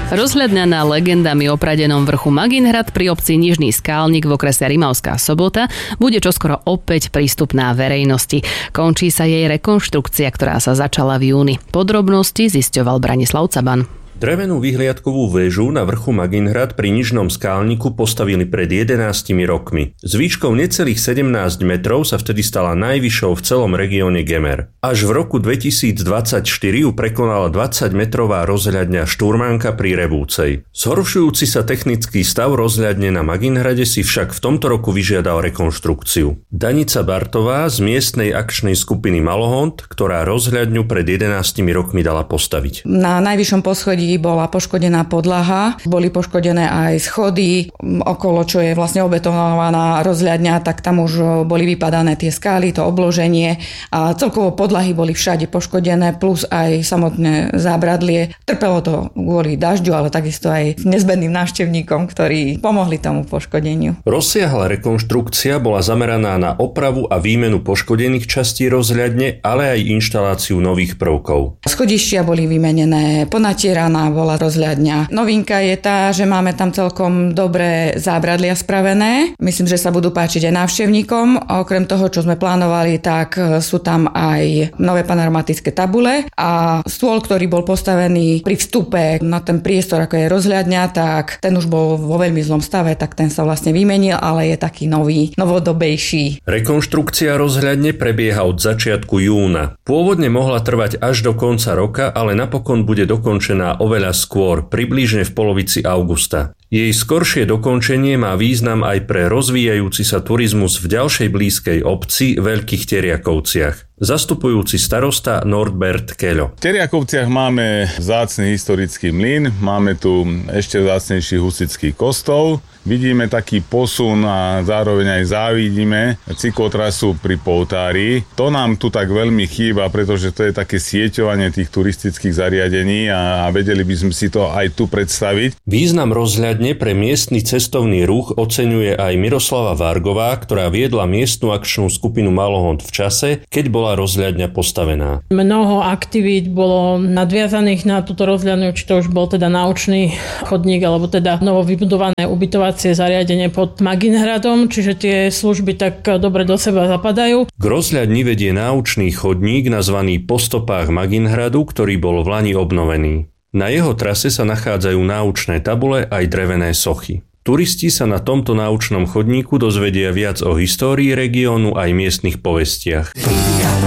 Rozhľadňaná legendami opradenom vrchu Maginhrad pri obci Nižný Skálnik v okrese Rimavská Sobota bude čoskoro opäť prístupná verejnosti. Končí sa jej rekonštrukcia, ktorá sa začala v júni. Podrobnosti zisťoval Branislav Caban. Drevenú vyhliadkovú väžu na vrchu Maginhrad pri Nižnom Skálniku postavili pred 11 rokmi. S výškou necelých 17 metrov sa vtedy stala najvyššou v celom regióne Gemer. Až v roku 2024 ju prekonala 20-metrová rozhľadňa Šturmánka pri Revúcej. Zhoršujúci sa technický stav rozhľadne na Maginhrade si však v tomto roku vyžiadal rekonštrukciu. Danica Bartová z miestnej akčnej skupiny Malohont, ktorá rozhľadňu pred 11 rokmi dala postaviť. Na najvyššom poschodí bola poškodená podlaha, boli poškodené aj schody, okolo čo je vlastne obetonovaná rozhľadňa, tak tam už boli vypadané tie skály, to obloženie a celkovo podlahy boli všade poškodené, plus aj samotné zábradlie. Trpelo to kvôli dažďu, ale takisto aj nezbedným návštevníkom, ktorí pomohli tomu poškodeniu. Rozsiahla rekonštrukcia bola zameraná na opravu a výmenu poškodených častí rozhľadne, ale aj inštaláciu nových prvkov. Schodištia boli vymenené, ponatieraná bola rozhľadňa. Novinka je tá, že máme tam celkom dobré zábradlia spravené. Myslím, že sa budú páčiť aj návštevníkom. Okrem toho, čo sme plánovali, tak sú tam aj nové panoramatické tabule a stôl, ktorý bol postavený pri vstupe na ten priestor, ako je rozhľadňa, tak ten už bol vo veľmi zlom stave, tak ten sa vlastne vymenil, ale je taký nový, novodobejší. Rekonštrukcia rozhľadne prebieha od začiatku júna. Pôvodne mohla trvať až do konca roka, ale napokon bude dokončená oveľa skôr, približne v polovici augusta. Jej skoršie dokončenie má význam aj pre rozvíjajúci sa turizmus v ďalšej blízkej obci Veľkých Teriakovciach. Zastupujúci starosta Norbert Keľo. V Teriakovciach máme vzácny historický mlyn, máme tu ešte vzácnejší husitský kostol, vidíme taký posun a zároveň aj závidíme cyklotrasu pri Poutári. To nám tu tak veľmi chýba, pretože to je také sieťovanie tých turistických zariadení a vedeli by sme si to aj tu predstaviť. Význam rozhľadne pre miestny cestovný ruch oceňuje aj Miroslava Vargová, ktorá viedla miestnu akčnú skupinu Malohont v čase, keď bola rozhľadňa postavená. Mnoho aktivít bolo nadviazaných na túto rozhľadňu, či to už bol teda naučný chodník, alebo teda novo vybudované ubytovacie zariadenie pod Maginhradom, čiže tie služby tak dobre do seba zapadajú. K rozhľadni vedie naučný chodník nazvaný Po stopách Maginhradu, ktorý bol vlani obnovený. Na jeho trase sa nachádzajú náučné tabule aj drevené sochy. Turisti sa na tomto náučnom chodníku dozvedia viac o histórii regiónu aj miestnych povestiach.